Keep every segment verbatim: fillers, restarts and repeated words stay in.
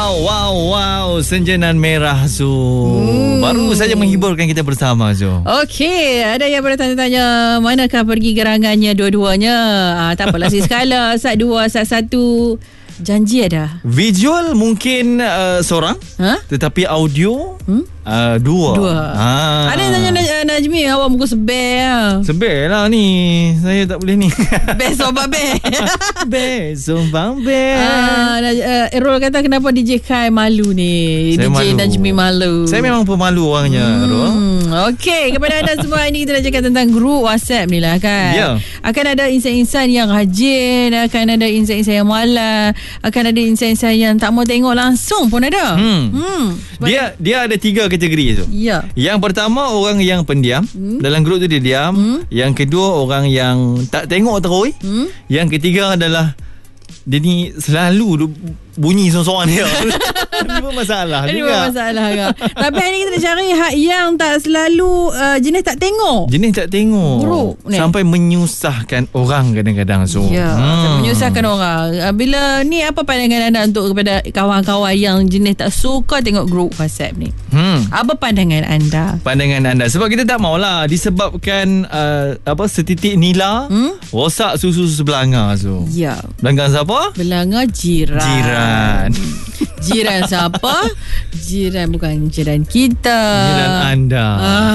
Wow, wow, wow. Senjenan merah Zu. Hmm. Baru saja menghiburkan kita bersama Zu. Okey, ada yang bertanya-tanya manakah pergi gerangannya dua-duanya. Ah, tak apalah si skala, sat dua, sat satu. Janji ada. Visual mungkin uh, seorang, ha? Tetapi audio hmm? uh, dua. Dua. Ha. Ada yang tanya Naj- Najmi, awak muka sebel lah. Sebel lah ni. Saya tak boleh ni. Best sobat best. Best sobat best. Ah, uh, Errol kata kenapa D J Kai malu ni? Saya D J malu. Najmi malu. Saya memang pemalu orangnya, hmm. Okey, kepada anda semua, ini kita nak cakap tentang grup WhatsApp ni lah kan. Ya. Akan ada insan-insan yang rajin, akan ada insan-insan yang malas, akan ada insan-insan yang tak mau tengok langsung pun ada. Hmm. hmm. Dia dia ada tiga kategori tu. Ya. Yang pertama orang yang pendiam. Hmm. Dalam grup tu dia diam. Hmm. Yang kedua orang yang tak tengok terus. Hmm. Yang ketiga adalah dia ni selalu bunyi seorang-seorang dia. Ini pun masalah Ini juga. pun masalah kan. Tapi hari ni kita nak cari hak yang tak selalu uh, jenis tak tengok. Jenis tak tengok. Grup ni. Sampai menyusahkan orang kadang-kadang so. Ya, hmm. menyusahkan orang. Bila ni apa pandangan anda untuk kepada kawan-kawan yang jenis tak suka tengok grup WhatsApp ni? Hmm. Apa pandangan anda? Pandangan anda sebab kita tak maulah disebabkan uh, apa setitik nila hmm? rosak susu sebelanga so. Ya. Belanga siapa? Belanga jiran. Jiran. Jiran siapa? Jiran bukan jiran kita. Jiran anda.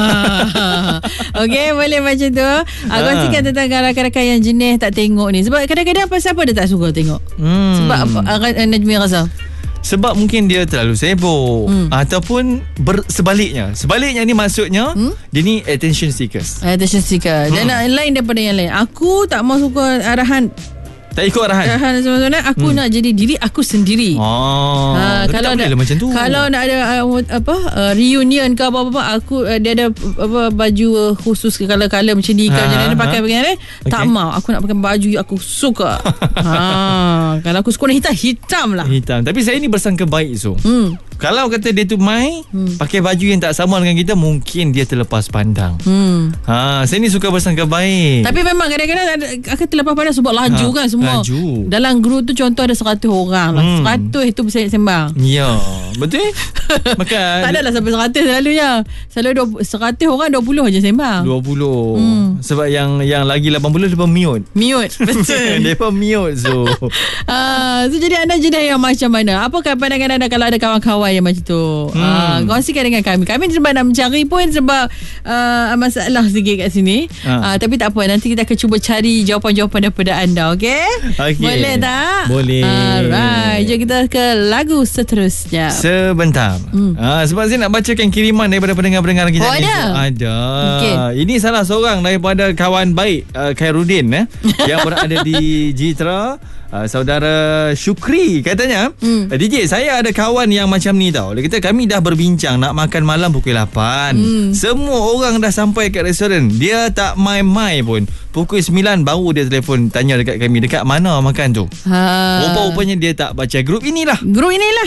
Ah. Okey, boleh macam tu. Aku ah. kongsikan tentang rakan-rakan yang jenis tak tengok ni. Sebab kadang-kadang pasal apa dia tak suka tengok? Hmm. Sebab apa Najmi rasa? Sebab mungkin dia terlalu sibuk hmm. ataupun ber, sebaliknya. Sebaliknya ni maksudnya hmm? dia ni attention seekers. Attention seeker. Hmm. Dan lain daripada yang lain. Aku tak mau suka arahan. Tak ikut arahan. Arahan sebenarnya aku hmm. nak jadi diri aku sendiri. Oh, ha, kalau nak macam tu. Kalau nak ada uh, apa uh, reunion ke apa-apa, aku uh, dia ada apa baju uh, khusus ke color-color macam ni, ha, macam ni pakai ha. Begini. Okay. Tak mau, aku nak pakai baju yang aku suka. ha, kalau aku suka hitam, hitam lah. Hitam. Tapi saya ni bersangka baik so. Hmm. Kalau kata dia tu mai hmm. pakai baju yang tak sama dengan kita, mungkin dia terlepas pandang. Hmm. Ha, saya ni suka bersangka baik. Tapi memang kadang-kadang akan terlepas pandang sebab laju ha. kan semua. Laju. Dalam grup tu contoh ada seratus orang lah. Hmm. Seratus itu bersembang. Ya, betul. Makan. Tak adalah sampai seratus selalunya. Selalu seratus orang dua puluh je sembang. dua puluh. Hmm. Sebab yang yang lagi lapan puluh dia pun mute. Mute. Betul. Dia pun mute so. uh, so jadi anda jenis yang macam mana? Apakah pandangan anda kalau ada kawan-kawan yang macam tu? Hmm. Uh, kongsikan dengan kami. Kami sebab nak mencari pun sebab uh, masalah sikit kat sini. Ha. Uh, tapi tak apa, nanti kita akan cuba cari jawapan-jawapan daripada anda, okey? Okay. Boleh tak? Boleh. Alright, jom kita ke lagu seterusnya. Sebentar. Hmm. Ha, sebab saya nak bacakan kiriman daripada pendengar-pendengar kita. Oh, ni. ada? Ada. Okay. Ini salah seorang daripada kawan baik uh, Khairuddin eh, yang berada di Jitra. Uh, saudara Syukri katanya, hmm. D J saya ada kawan yang macam ni tau. Dia kata kami dah berbincang nak makan malam pukul lapan. Hmm. Semua orang dah sampai kat restoran. Dia tak mai-mai pun. Pukul sembilan baru dia telefon tanya dekat kami dekat mana makan tu. Ha. Rupa-rupanya dia tak baca grup inilah. Grup inilah.